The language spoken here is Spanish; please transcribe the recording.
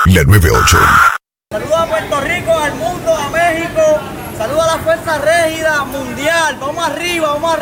La 98. Saludos a Puerto Rico, al mundo, a México. Saludos a la Fuerza Régida Mundial. Vamos arriba, vamos arriba.